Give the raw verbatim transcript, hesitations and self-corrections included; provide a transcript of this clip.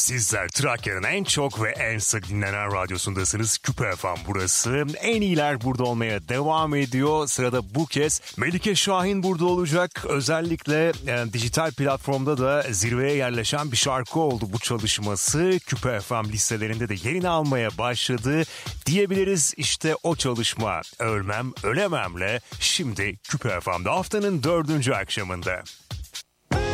Sizler Trakya'nın en çok ve en sık dinlenen radyosundasınız. Küpe F M burası. En iyiler burada olmaya devam ediyor. Sırada bu kez Melike Şahin burada olacak. Özellikle yani, dijital platformda da zirveye yerleşen bir şarkı oldu bu çalışması. Küpe F M listelerinde de yerini almaya başladı diyebiliriz. İşte o çalışma Ölmem Ölemem'le şimdi Küpe F M'de haftanın dördüncü akşamında.